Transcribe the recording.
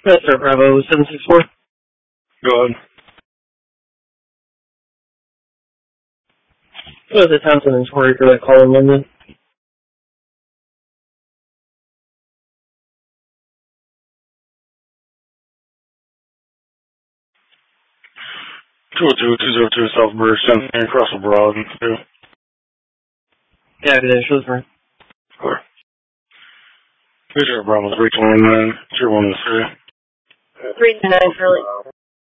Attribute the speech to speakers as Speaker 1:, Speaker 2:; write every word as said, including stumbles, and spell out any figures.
Speaker 1: That's our Bravo seven six four.
Speaker 2: Go ahead.
Speaker 1: What was the Townsend and Torrey for that call in London?
Speaker 2: two oh two, two oh two South Birch, and Crossville Broad, too.
Speaker 1: Yeah, good day, Shrewsbury.
Speaker 2: Clear. These are Bravo three twenty-nine, two one three.
Speaker 1: three nine, Charlie.